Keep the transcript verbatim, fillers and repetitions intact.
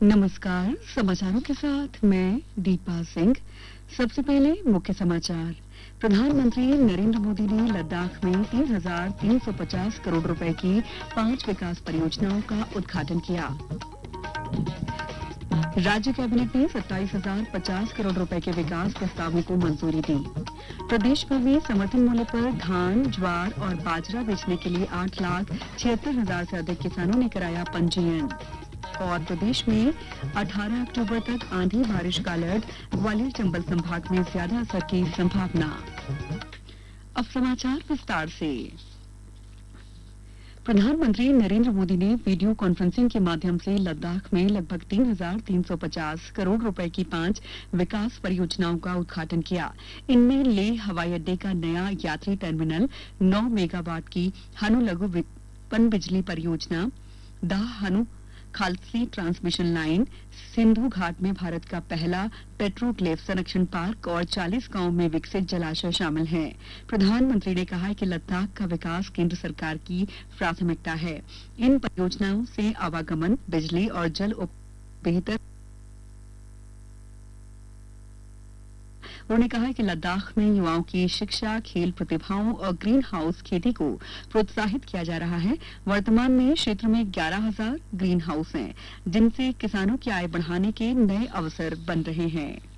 नमस्कार। समाचारों के साथ मैं दीपा सिंह। सबसे पहले मुख्य समाचार। प्रधानमंत्री नरेंद्र मोदी ने लद्दाख में तीन हजार तीन सौ पचास करोड़ रुपए की पांच विकास परियोजनाओं का उद्घाटन किया। राज्य कैबिनेट ने सत्ताईस हजार पचास करोड़ रुपए के विकास प्रस्तावों को मंजूरी दी। प्रदेश भर में समर्थन मूल्य पर धान, ज्वार और बाजरा बेचने के लिए आठ लाख छिहत्तर हजार से अधिक किसानों ने कराया पंजीयन। और प्रदेश में अठारह अक्टूबर तक आंधी बारिश का अलर्ट, ग्वालियर चंबल संभाग में ज्यादा असर की संभावना। अब समाचार विस्तार से। प्रधानमंत्री नरेंद्र मोदी ने वीडियो कॉन्फ्रेंसिंग के माध्यम से लद्दाख में लगभग तीन हजार तीन सौ पचास करोड़ रुपए की पांच विकास परियोजनाओं का उद्घाटन किया। इनमें लेह हवाई अड्डे का नया यात्री टर्मिनल, नौ मेगावाट की हनु लघु पनबिजली परियोजना, दाह हनु खालसी ट्रांसमिशन लाइन, सिंधु घाट में भारत का पहला पेट्रोग्लिफ संरक्षण पार्क और चालीस गांवों में विकसित जलाशय शामिल हैं। प्रधानमंत्री ने कहा है कि लद्दाख का विकास केंद्र सरकार की प्राथमिकता है। इन परियोजनाओं से आवागमन, बिजली और जल उप बेहतर। उन्होंने कहा कि लद्दाख में युवाओं की शिक्षा, खेल प्रतिभाओं और ग्रीन हाउस खेती को प्रोत्साहित किया जा रहा है। वर्तमान में क्षेत्र में ग्यारह हजार ग्रीन हाउस हैं, जिनसे किसानों की आय बढ़ाने के नए अवसर बन रहे हैं।